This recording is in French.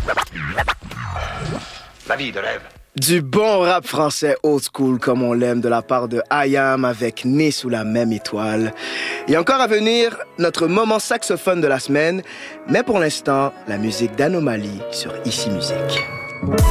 La vie de rêve. Du bon rap français old school comme on l'aime de la part de I.Am avec Né sous la même étoile. Et encore à venir, notre moment saxophone de la semaine. Mais pour l'instant, la musique d'Anomalie sur Ici Musique.